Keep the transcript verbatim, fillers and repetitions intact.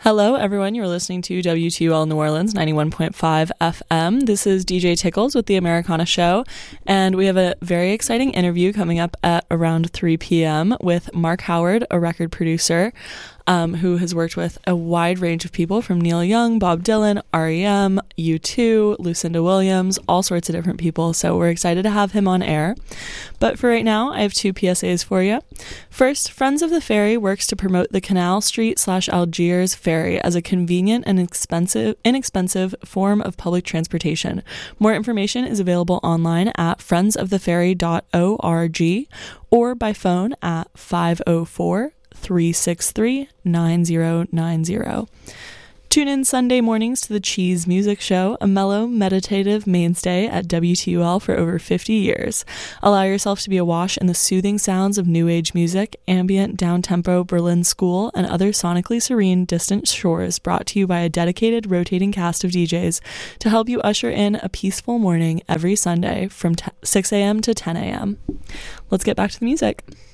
Hello, everyone. You're listening to W T U L New Orleans ninety-one point five F M. This is D J Tickles with the Americana Show, and we have a very exciting interview coming up at around three p.m. with Mark Howard, a record producer um, who has worked with a wide range of people from Neil Young, Bob Dylan, R E M, U two, Lucinda Williams, all sorts of different people. So we're excited to have him on air. But for right now, I have two P S As for you. First, Friends of the Ferry works to promote the Canal Street slash Algiers Ferry as a convenient and expensive, inexpensive form of public transportation. More information is available online at friends of the ferry dot org or by phone at five oh four, three six three, nine oh nine oh. Tune in Sunday mornings to the Cheese Music Show, a mellow, meditative mainstay at W T U L for over fifty years. Allow yourself to be awash in the soothing sounds of new age music, ambient, down-tempo Berlin school, and other sonically serene distant shores, brought to you by a dedicated rotating cast of D Js to help you usher in a peaceful morning every Sunday from six a.m. to ten a.m. Let's get back to the music.